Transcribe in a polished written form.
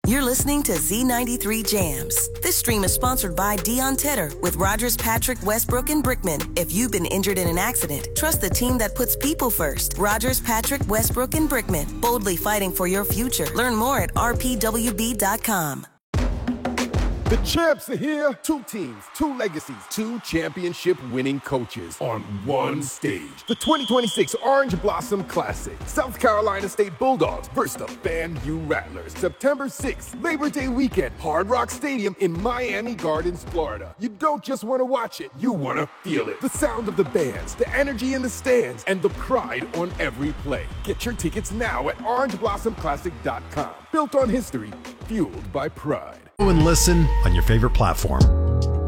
You're listening to Z93 Jams. This stream is sponsored by Dion Tedder with Rogers, Patrick, Westbrook, and Brickman. If you've been injured in an accident, trust the team that puts people first. Rogers, Patrick, Westbrook, and Brickman. Boldly fighting for your future. Learn more at rpwb.com. The champs are here. 2 teams, 2 legacies, 2 championship-winning coaches on one stage. The 2026 Orange Blossom Classic. South Carolina State Bulldogs versus the FAMU Rattlers. September 6th, Labor Day weekend, Hard Rock Stadium in Miami Gardens, Florida. You don't just want to watch it, you want to feel it. The sound of the bands, the energy in the stands, and the pride on every play. Get your tickets now at orangeblossomclassic.com. Built on history, fueled by pride. And listen on your favorite platform.